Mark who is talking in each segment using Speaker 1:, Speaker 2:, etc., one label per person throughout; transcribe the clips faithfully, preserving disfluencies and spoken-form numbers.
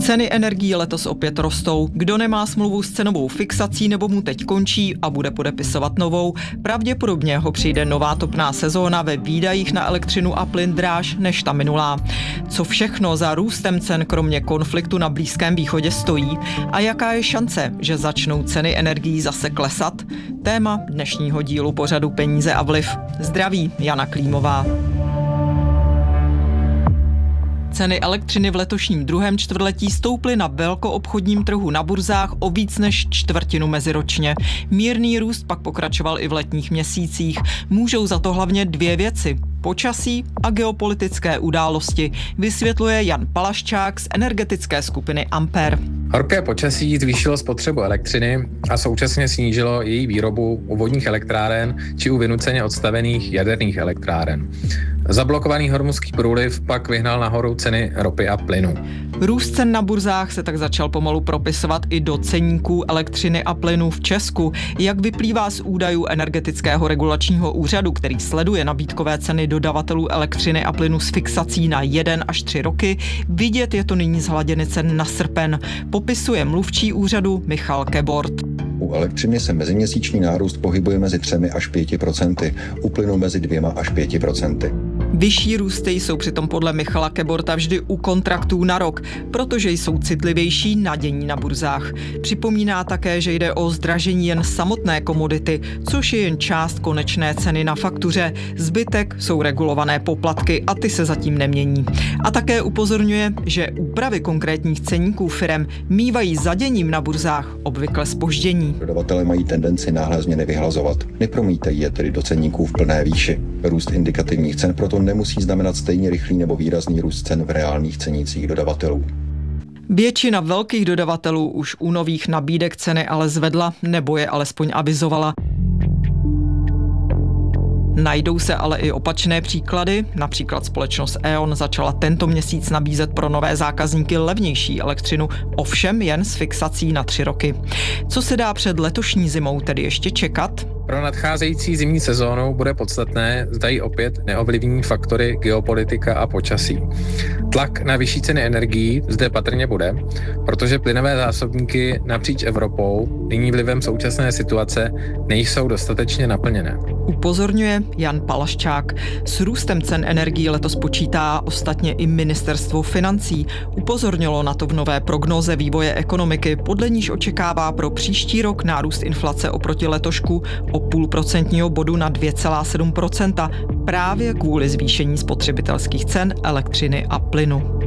Speaker 1: Ceny energií letos opět rostou. Kdo nemá smlouvu s cenovou fixací nebo mu teď končí a bude podepisovat novou, pravděpodobně ho přijde nová topná sezóna ve výdajích na elektřinu a plyn dráž než ta minulá. Co všechno za růstem cen kromě konfliktu na Blízkém východě stojí a jaká je šance, že začnou ceny energií zase klesat? Téma dnešního dílu pořadu Peníze a vliv. Zdraví, Jana Klímová. Ceny elektřiny v letošním druhém čtvrtletí stouply na velkoobchodním trhu na burzách o víc než čtvrtinu meziročně. Mírný růst pak pokračoval i v letních měsících. Můžou za to hlavně dvě věci. Počasí a geopolitické události, vysvětluje Jan Palaščák z energetické skupiny Ampere.
Speaker 2: Horké počasí zvýšilo spotřebu elektřiny a současně snížilo její výrobu u vodních elektráren či u vynuceně odstavených jaderných elektráren. Zablokovaný hormuzský průliv pak vyhnal nahoru ceny ropy a plynu.
Speaker 1: Růst cen na burzách se tak začal pomalu propisovat i do ceníků elektřiny a plynu v Česku. Jak vyplývá z údajů Energetického regulačního úřadu, který sleduje nabídkové ceny dodavatelů elektřiny a plynu s fixací na jeden až tři roky, vidět je to nyní z hladiny cen na srpen. Popisuje mluvčí úřadu Michal Kebort.
Speaker 3: U elektřiny se meziměsíční nárůst pohybuje mezi třemi až pěti procenty, u plynu mezi dvěma až pěti procenty.
Speaker 1: Vyšší růsty jsou přitom podle Michala Keborta vždy u kontraktů na rok, protože jsou citlivější na dění na burzách. Připomíná také, že jde o zdražení jen samotné komodity, což je jen část konečné ceny na faktuře. Zbytek jsou regulované poplatky a ty se zatím nemění. A také upozorňuje, že úpravy konkrétních ceníků firem mívají za děním na burzách obvykle zpoždění.
Speaker 3: Dodavatelé mají tendenci náhle změny vyhlazovat. Nepromítají je tedy do ceníků v plné výši. Růst indikativních cen proto nemusí znamenat stejně rychlý nebo výrazný růst cen v reálných cenících dodavatelů.
Speaker 1: Většina velkých dodavatelů už u nových nabídek ceny ale zvedla nebo je alespoň avizovala. Najdou se ale i opačné příklady. Například společnost E O N začala tento měsíc nabízet pro nové zákazníky levnější elektřinu, ovšem jen s fixací na tři roky. Co se dá před letošní zimou tedy ještě čekat?
Speaker 2: Pro nadcházející zimní sezónu bude podstatné, zda ji opět neovlivní faktory geopolitika a počasí. Tlak na vyšší ceny energií zde patrně bude, protože plynové zásobníky napříč Evropou nyní vlivem současné situace nejsou dostatečně naplněné.
Speaker 1: Upozorňuje Jan Palaščák. S růstem cen energií letos počítá ostatně i ministerstvo financí. Upozornilo na to v nové prognóze vývoje ekonomiky, podle níž očekává pro příští rok nárůst inflace oproti letošku o půl procentního bodu na dvě celá sedm procenta právě kvůli zvýšení spotřebitelských cen elektřiny a plynu.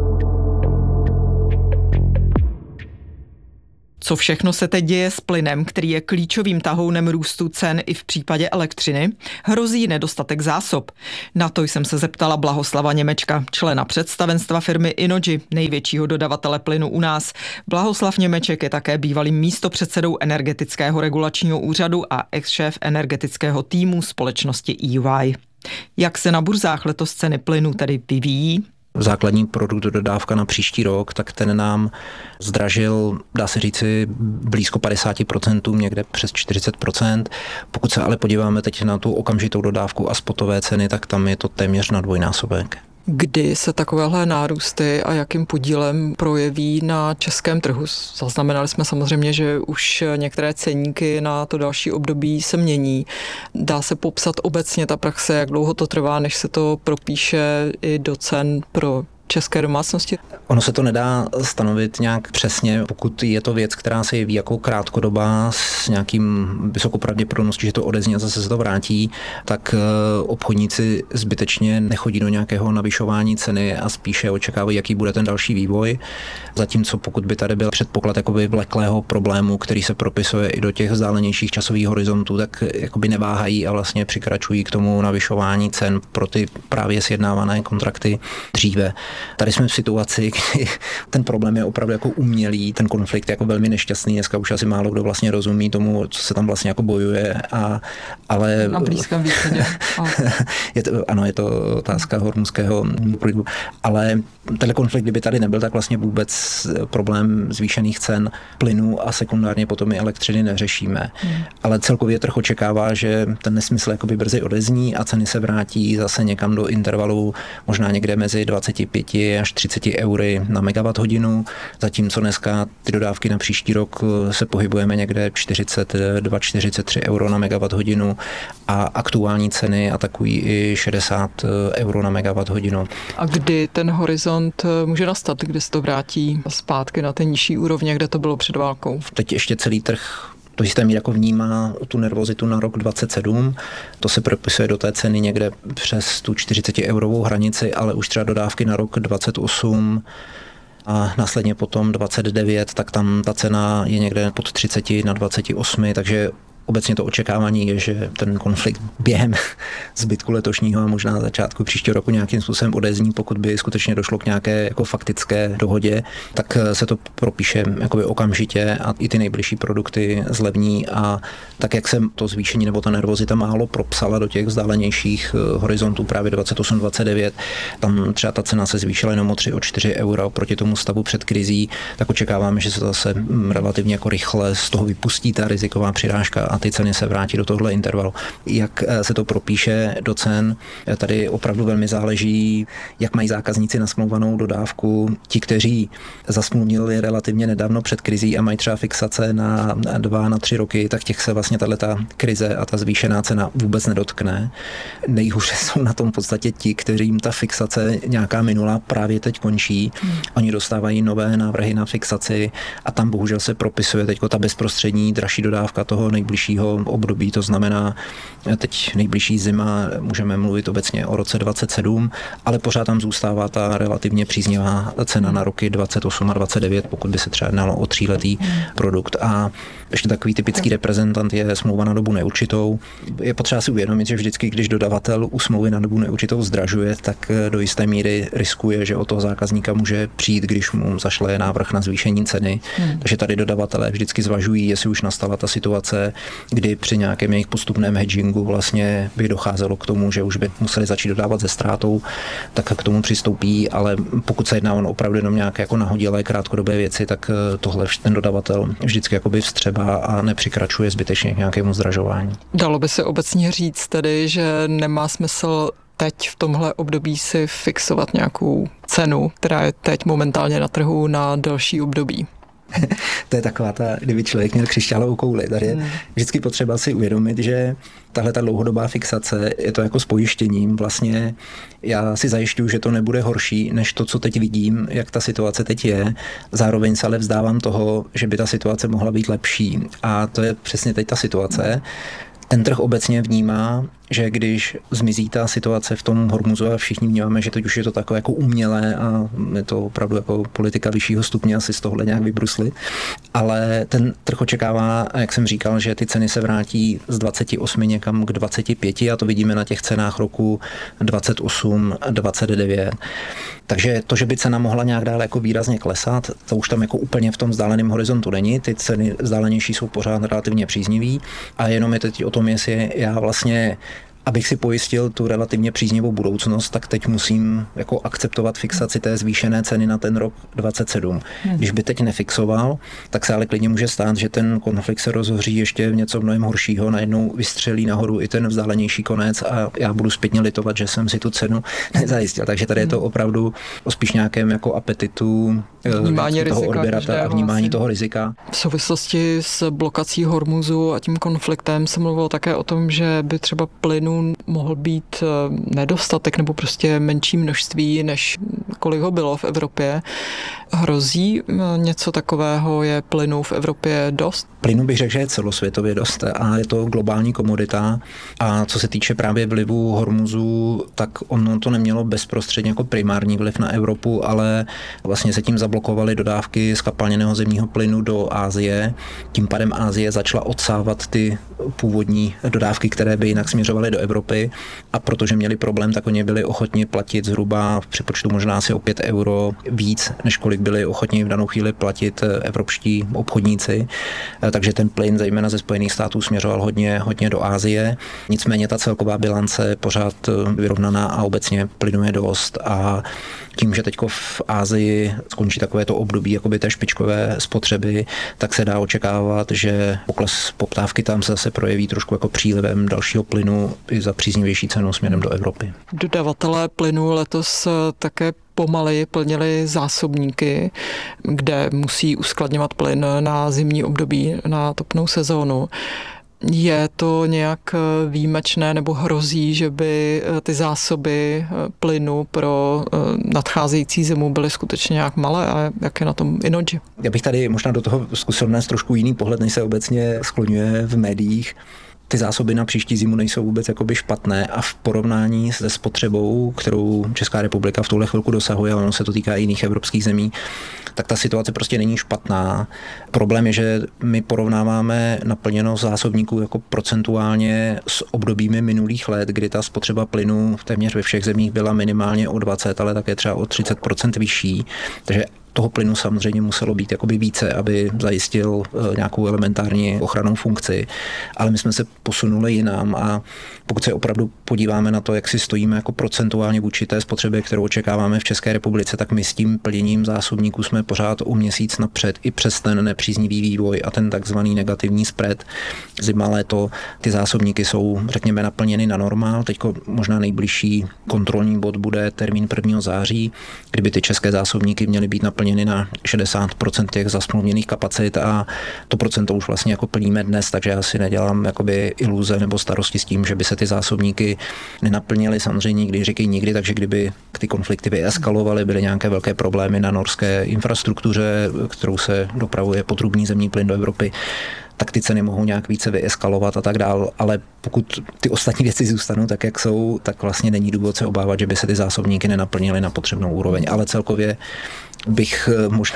Speaker 1: Co všechno se teď děje s plynem, který je klíčovým tahounem růstu cen i v případě elektřiny? Hrozí nedostatek zásob? Na to jsem se zeptala Blahoslava Němečka, člena představenstva firmy Innogy, největšího dodavatele plynu u nás. Blahoslav Němeček je také bývalým místopředsedou Energetického regulačního úřadu a ex-šéf energetického týmu společnosti E Y. Jak se na burzách letos ceny plynu tedy vyvíjí?
Speaker 4: Základní produkt dodávka na příští rok, tak ten nám zdražil, dá se říci, blízko padesát procent, někde přes čtyřicet procent. Pokud se ale podíváme teď na tu okamžitou dodávku a spotové ceny, tak tam je to téměř na dvojnásobek.
Speaker 1: Kdy se takovéhle nárůsty a jakým podílem projeví na českém trhu? Zaznamenali jsme samozřejmě, že už některé ceníky na to další období se mění. Dá se popsat obecně ta praxe, jak dlouho to trvá, než se to propíše i do cen pro české domácnosti?
Speaker 4: Ono se to nedá stanovit nějak přesně, pokud je to věc, která se jeví jako krátkodobá s nějakým vysokou pravděpodobností, že to odezní a zase se to vrátí, tak obchodníci zbytečně nechodí do nějakého navyšování ceny a spíše očekávají, jaký bude ten další vývoj. Zatímco pokud by tady byl předpoklad jakoby vleklého problému, který se propisuje i do těch vzdálenějších časových horizontů, tak jakoby neváhají a vlastně přikračují k tomu navyšování cen pro ty právě sjednávané kontrakty dříve. Tady jsme v situaci, kdy ten problém je opravdu jako umělý, ten konflikt jako velmi nešťastný. Dneska už asi málo kdo vlastně rozumí tomu, co se tam vlastně jako bojuje. A, ale
Speaker 1: na Blízkém východě.
Speaker 4: je to, ano, je to otázka hormuzského průlivu. Ale tenhle konflikt, kdyby tady nebyl, tak vlastně vůbec problém zvýšených cen plynu a sekundárně potom i elektřiny neřešíme. Hmm. Ale celkově trh očekává, že ten nesmysl jakoby brzy odezní a ceny se vrátí zase někam do intervalu možná někde mezi dvacet pět dvaceti až třiceti eury na megawatt hodinu, zatímco dneska ty dodávky na příští rok se pohybujeme někde čtyřicet dva čtyřicet tři euro na megawatt hodinu a aktuální ceny atakují i šedesát euro na megawatt hodinu.
Speaker 5: A kdy ten horizont může nastat, kdy se to vrátí zpátky na ty nižší úrovně, kde to bylo před válkou?
Speaker 4: Teď ještě celý trh do jisté míry jako vnímá tu nervozitu na rok dvacet sedm. To se propisuje do té ceny někde přes tu čtyřicet eurovou hranici, ale už třeba dodávky na rok dvacet osm a následně potom dvacet devět, tak tam ta cena je někde pod třicet na dvacet osm, takže obecně to očekávání je, že ten konflikt během zbytku letošního a možná začátku příštího roku nějakým způsobem odezní, pokud by skutečně došlo k nějaké jako faktické dohodě, tak se to propíše jakoby okamžitě a i ty nejbližší produkty zlevní a tak, jak se to zvýšení nebo ta nervozita málo propsala do těch vzdálenějších horizontů právě dvacet osm dvacet devět, tam třeba ta cena se zvýšila jenom o tři, o čtyři eura proti tomu stavu před krizí, tak očekáváme, že se zase relativně jako rychle z toho vypustí ta riziková přirážka a ty ceny se vrátí do tohle intervalu. Jak se to propíše do cen, tady opravdu velmi záleží, jak mají zákazníci nasmlouvanou dodávku. Ti, kteří zasmluvnili relativně nedávno před krizí a mají třeba fixace na dva, na tři roky, tak těch se vlastně tato krize a ta zvýšená cena vůbec nedotkne. Nejhůře jsou na tom v podstatě ti, kterým ta fixace nějaká minulá právě teď končí. Hmm. Oni dostávají nové návrhy na fixaci a tam bohužel se propisuje teď ta bezprostřední dražší dodávka toho nejbližšího období, to znamená teď nejbližší zima, můžeme mluvit obecně o roce dvacet sedm, ale pořád tam zůstává ta relativně příznivá cena na roky dvacet osm a dvacet devět, pokud by se třeba jednalo o tříletý produkt. A ještě takový typický reprezentant je smlouva na dobu neurčitou. Je potřeba si uvědomit, že vždycky, když dodavatel u smlouvy na dobu neurčitou zdražuje, tak do jisté míry riskuje, že od toho zákazníka může přijít, když mu zašle návrh na zvýšení ceny. Hmm. Takže tady dodavatelé vždycky zvažují, jestli už nastala ta situace, kdy při nějakém jejich postupném hedgingu vlastně by docházelo k tomu, že už by museli začít dodávat se ztrátou, tak k tomu přistoupí, ale pokud se jedná on opravdu jenom nějaké jako nahodilé krátkodobé věci, tak tohle ten dodavatel vždycky jakoby vstřebá a nepřikračuje zbytečně k nějakému zdražování.
Speaker 5: Dalo by se obecně říct tedy, že nemá smysl teď v tomhle období si fixovat nějakou cenu, která je teď momentálně na trhu na delší období.
Speaker 4: To je taková ta, kdyby člověk měl křišťálovou kouli. Tady je vždycky potřeba si uvědomit, že tahle ta dlouhodobá fixace je to jako s pojištěním. Vlastně já si zajišťuju, že to nebude horší, než to, co teď vidím, jak ta situace teď je. Zároveň se ale vzdávám toho, že by ta situace mohla být lepší. A to je přesně teď ta situace. Ten trh obecně vnímá, že když zmizí ta situace v tom Hormuzu a všichni vnímáme, že teď už je to takové jako umělé a je to opravdu jako politika vyššího stupně, asi z tohle nějak vybrusli. Ale ten trh očekává, jak jsem říkal, že ty ceny se vrátí z dvacet osm někam k dvacet pět a to vidíme na těch cenách roku dvacet osm dvacet devět. Takže to, že by cena mohla nějak dále jako výrazně klesat, to už tam jako úplně v tom vzdáleném horizontu není. Ty ceny vzdálenější jsou pořád relativně příznivý a jenom je teď o tom, jestli já vlastně abych si pojistil tu relativně příznivou budoucnost, tak teď musím jako akceptovat fixaci té zvýšené ceny na ten rok dvacet sedm. Hmm. Když by teď nefixoval, tak se ale klidně může stát, že ten konflikt se rozhoří ještě v něco mnohem horšího, najednou vystřelí nahoru i ten vzdálenější konec a já budu zpětně litovat, že jsem si tu cenu nezajistil. Takže tady je to opravdu o spíš nějakém jako apetitu
Speaker 5: vnímání
Speaker 4: toho odběratele a vnímání
Speaker 5: asi
Speaker 4: toho rizika.
Speaker 5: V souvislosti s blokací Hormuzu a tím konfliktem se mluvilo také o tom, že by třeba plynu mohl být nedostatek nebo prostě menší množství, než kolik ho bylo v Evropě. Hrozí něco takového? Je plynu v Evropě dost?
Speaker 4: Plynu bych řekl, že je celosvětově dost a je to globální komodita. A co se týče právě vlivu Hormuzu, tak ono to nemělo bezprostředně jako primární vliv na Evropu, ale vlastně se tím zablokovaly dodávky zkapalněného zemního plynu do Asie. Tím pádem Asie začala odsávat ty původní dodávky, které by jinak směřovaly do Evropy a protože měli problém, tak oni byli ochotni platit zhruba v přepočtu možná asi o pět euro víc, než kolik byli ochotni v danou chvíli platit evropští obchodníci. Takže ten plyn zejména ze Spojených států směřoval hodně, hodně do Asie. Nicméně ta celková bilance je pořád vyrovnaná a obecně plynu je dost a tím, že teďko v Asii skončí takovéto období jakoby té špičkové spotřeby, tak se dá očekávat, že pokles poptávky tam se zase projeví trošku jako přílivem dalšího plynu i za příznivější cenu směrem do Evropy.
Speaker 5: Dodavatelé plynu letos také pomaleji plnily zásobníky, kde musí uskladňovat plyn na zimní období, na topnou sezónu. Je to nějak výjimečné nebo hrozí, že by ty zásoby plynu pro nadcházející zimu byly skutečně nějak malé a jak je na tom Innogy?
Speaker 4: Já bych tady možná do toho zkusil dnes trošku jiný pohled, než se obecně skloňuje v médiích. Ty zásoby na příští zimu nejsou vůbec jakoby špatné a v porovnání se spotřebou, kterou Česká republika v tuhle chvilku dosahuje, a ono se to týká i jiných evropských zemí, tak ta situace prostě není špatná. Problém je, že my porovnáváme naplněnost zásobníků jako procentuálně s obdobími minulých let, kdy ta spotřeba plynu téměř ve všech zemích byla minimálně o dvacet, ale také třeba o třicet procent vyšší. Takže toho plynu samozřejmě muselo být jakoby více, aby zajistil nějakou elementární ochrannou funkci, ale my jsme se posunuli jinam a pokud se opravdu podíváme na to, jak si stojíme jako procentuálně vůči té spotřebě, kterou očekáváme v České republice, tak my s tím plněním zásobníků jsme pořád o měsíc napřed i přes ten nepříznivý vývoj a ten takzvaný negativní spread. Zima, léto, ty zásobníky jsou, řekněme, naplněny na normál. Teďko možná nejbližší kontrolní bod bude termín prvního září, kdyby ty české zásobníky měly být naplněny na šedesát procent těch zasmluvněných kapacit a to procento už vlastně jako plníme dnes, takže já si nedělám jakoby iluze nebo starosti s tím, že by se ty zásobníky nenaplnily. Samozřejmě nikdy říkají nikdy, takže kdyby ty konflikty vyeskalovaly, byly nějaké velké problémy na norské infrastruktuře, kterou se dopravuje potrubný zemní plyn do Evropy, tak ty ceny mohou nějak více vyeskalovat a tak dál, ale pokud ty ostatní věci zůstanou tak, jak jsou, tak vlastně není důvod se obávat, že by se ty zásobníky nenaplnily na potřebnou úroveň, ale celkově bych možná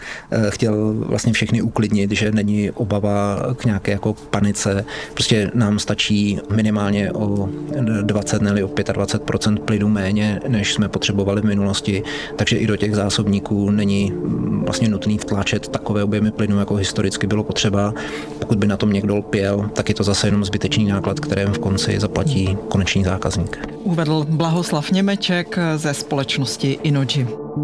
Speaker 4: chtěl vlastně všechny uklidnit, že není obava k nějaké jako panice. Prostě nám stačí minimálně o dvacet nebo o dvacet pět procent plynu méně, než jsme potřebovali v minulosti, takže i do těch zásobníků není vlastně nutný vtláčet takové objemy plynu, jako historicky bylo potřeba. Pokud by na tom někdo lpěl, tak je to zase jenom zbytečný náklad, kterým v konci zaplatí konečný zákazník.
Speaker 1: Uvedl Blahoslav Němeček ze společnosti Innogy.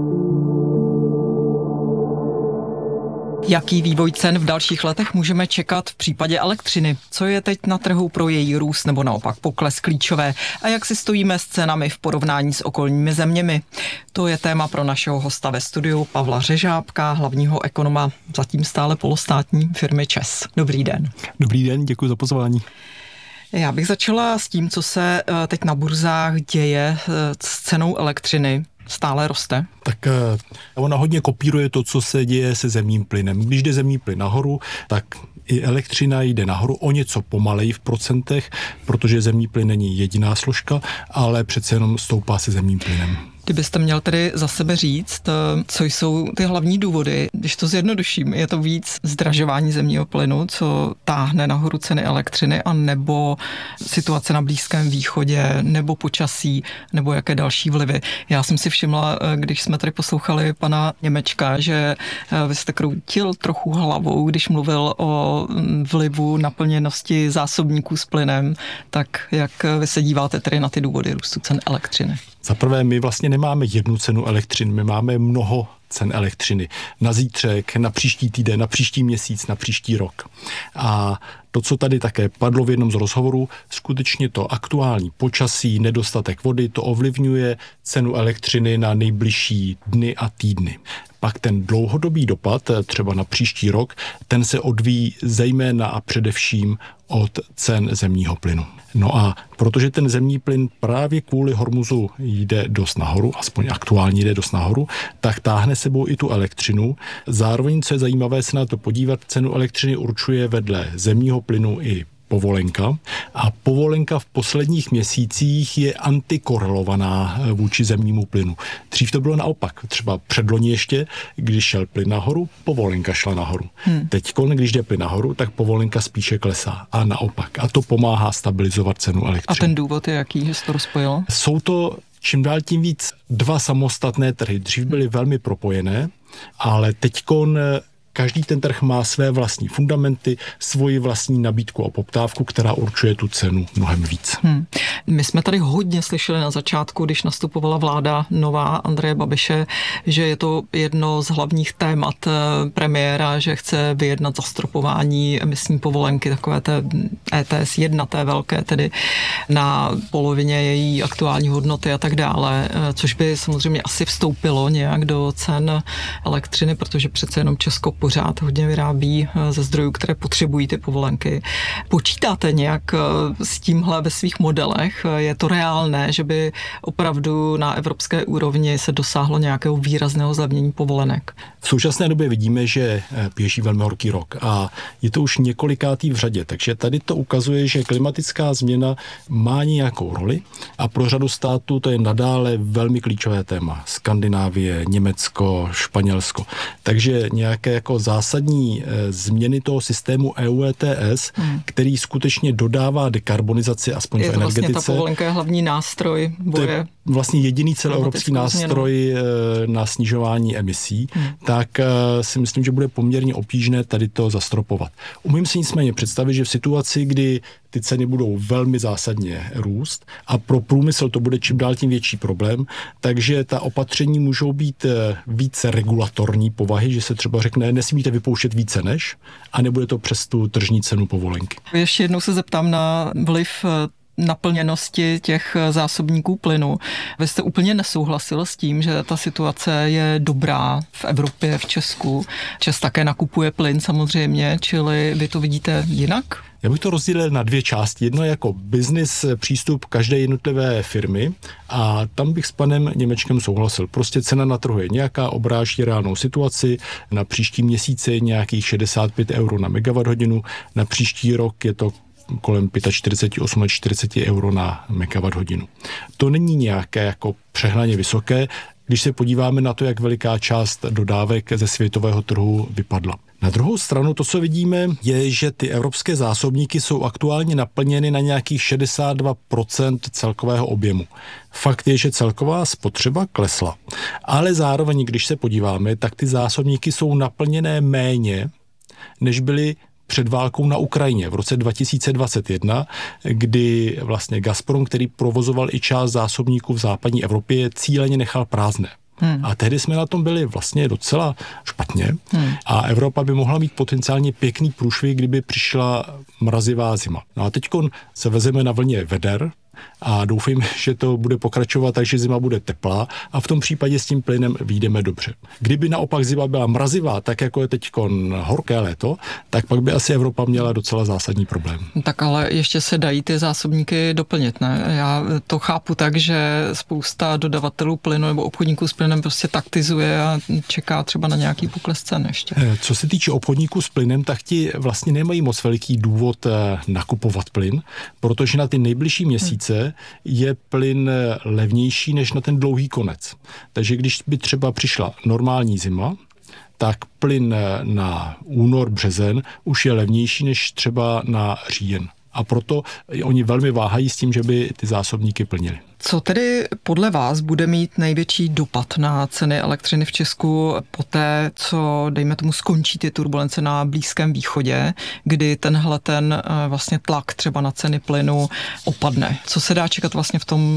Speaker 1: Jaký vývoj cen v dalších letech můžeme čekat v případě elektřiny? Co je teď na trhu pro její růst nebo naopak pokles klíčové? A jak si stojíme s cenami v porovnání s okolními zeměmi? To je téma pro našeho hosta ve studiu Pavla Řežábka, hlavního ekonoma zatím stále polostátní firmy ČEZ. Dobrý den.
Speaker 6: Dobrý den, děkuji za pozvání.
Speaker 1: Já bych začala s tím, co se teď na burzách děje s cenou elektřiny. Stále roste?
Speaker 6: Tak ona hodně kopíruje to, co se děje se zemním plynem. Když jde zemní plyn nahoru, tak i elektřina jde nahoru o něco pomaleji v procentech, protože zemní plyn není jediná složka, ale přece jenom stoupá se zemním plynem.
Speaker 1: Kdybyste měl tedy za sebe říct, co jsou ty hlavní důvody, když to zjednoduším, je to víc zdražování zemního plynu, co táhne nahoru ceny elektřiny, a nebo situace na Blízkém východě, nebo počasí, nebo jaké další vlivy. Já jsem si všimla, když jsme tady poslouchali pana Němečka, že vy jste kroutil trochu hlavou, když mluvil o vlivu naplněnosti zásobníků s plynem, tak jak vy se díváte tedy na ty důvody růstu cen elektřiny?
Speaker 6: Za prvé, my vlastně nemáme jednu cenu elektřiny, my máme mnoho cen elektřiny. Na zítřek, na příští týden, na příští měsíc, na příští rok. A to, co tady také padlo v jednom z rozhovorů, skutečně to aktuální počasí, nedostatek vody, to ovlivňuje cenu elektřiny na nejbližší dny a týdny. Pak ten dlouhodobý dopad, třeba na příští rok, ten se odvíjí zejména a především od cen zemního plynu. No a protože ten zemní plyn právě kvůli Hormuzu jde dost nahoru, aspoň aktuálně jde dost nahoru, tak táhne sebou i tu elektřinu. Zároveň, co je zajímavé se na to podívat, cenu elektřiny určuje vedle zemního plynu i povolenka. A povolenka v posledních měsících je antikorelovaná vůči zemnímu plynu. Dřív to bylo naopak. Třeba předloni ještě, když šel plyn nahoru, povolenka šla nahoru. Hmm. Teď, když jde plyn nahoru, tak povolenka spíše klesá. A naopak. A to pomáhá stabilizovat cenu elektřiny.
Speaker 1: A ten důvod je jaký, že se to rozpojilo?
Speaker 6: Jsou to čím dál tím víc dva samostatné trhy. Dřív byly velmi propojené, ale teďkon každý ten trh má své vlastní fundamenty, svoji vlastní nabídku a poptávku, která určuje tu cenu mnohem víc.
Speaker 5: Hmm. My jsme tady hodně slyšeli na začátku, když nastupovala vláda nová Andreje Babiše, že je to jedno z hlavních témat premiéra, že chce vyjednat zastropování emisní povolenky, takové té E T S jedna, té velké, tedy na polovině její aktuální hodnoty a tak dále, což by samozřejmě asi vstoupilo nějak do cen elektřiny, protože přece jenom Česko pořád hodně vyrábí ze zdrojů, které potřebují ty povolenky. Počítáte nějak s tímhle ve svých modelech? Je to reálné, že by opravdu na evropské úrovni se dosáhlo nějakého výrazného zlevnění povolenek?
Speaker 6: V současné době vidíme, že běží velmi horký rok a je to už několikátý v řadě, takže tady to ukazuje, že klimatická změna má nějakou roli a pro řadu států to je nadále velmi klíčové téma. Skandinávie, Německo, Španělsko. Takže nějaké jako zásadní změny toho systému E U E T S, hmm. který skutečně dodává dekarbonizaci aspoň
Speaker 5: je
Speaker 6: v energetice.
Speaker 5: Je to vlastně ta povolenka je hlavní nástroj boje.
Speaker 6: To je vlastně jediný celoevropský nástroj na snižování emisí, hmm. tak si myslím, že bude poměrně obtížné tady to zastropovat. Umím si nicméně představit, že v situaci, kdy ty ceny budou velmi zásadně růst a pro průmysl to bude čím dál tím větší problém, takže ta opatření můžou být více regulatorní povahy, že se třeba řekne, nesmíte vypouštět více než a nebude to přes tu tržní cenu povolenky.
Speaker 5: Ještě jednou se zeptám na vliv naplněnosti těch zásobníků plynu. Vy jste úplně nesouhlasil s tím, že ta situace je dobrá v Evropě, v Česku. Čes také nakupuje plyn samozřejmě, čili vy to vidíte jinak?
Speaker 6: Já bych to rozdělil na dvě části. Jedno jako business přístup každé jednotlivé firmy a tam bych s panem Němečkem souhlasil. Prostě cena na trhu je nějaká, obráží reálnou situaci. Na příští měsíci nějakých šedesát pět euro na megawatt hodinu, na příští rok je to kolem čtyřicet pět, čtyřicet osm euro na megawatt hodinu. To není nějaké jako přehnaně vysoké, když se podíváme na to, jak veliká část dodávek ze světového trhu vypadla. Na druhou stranu to, co vidíme, je, že ty evropské zásobníky jsou aktuálně naplněny na nějakých šedesát dva procent celkového objemu. Fakt je, že celková spotřeba klesla. Ale zároveň, když se podíváme, tak ty zásobníky jsou naplněné méně, než byly před válkou na Ukrajině v roce dva tisíce dvacet jedna, kdy vlastně Gazprom, který provozoval i část zásobníků v západní Evropě, cíleně nechal prázdné. Hmm. A tehdy jsme na tom byli vlastně docela špatně hmm. a Evropa by mohla mít potenciálně pěkný průšvih, kdyby přišla mrazivá zima. No a teďkon se vezeme na vlně veder a doufejme, že to bude pokračovat, takže zima bude teplá a v tom případě s tím plynem vyjdeme dobře. Kdyby naopak zima byla mrazivá, tak jako je teďkon horké léto, tak pak by asi Evropa měla docela zásadní problém.
Speaker 5: Tak ale ještě se dají ty zásobníky doplnit, ne? Já to chápu tak, že spousta dodavatelů plynu nebo obchodníků s plynem prostě taktizuje a čeká třeba na nějaký pokles cen ještě.
Speaker 6: Co se týče obchodníků s plynem, tak ti vlastně nemají moc veliký důvod nakupovat plyn, protože na ty nejbližší měsíce hmm. je plyn levnější než na ten dlouhý konec. Takže když by třeba přišla normální zima, tak plyn na únor, březen už je levnější než třeba na říjen. A proto oni velmi váhají s tím, že by ty zásobníky plnili.
Speaker 5: Co tedy podle vás bude mít největší dopad na ceny elektřiny v Česku poté, co, dejme tomu, skončí ty turbulence na Blízkém východě, kdy tenhle ten vlastně tlak třeba na ceny plynu opadne? Co se dá čekat vlastně v tom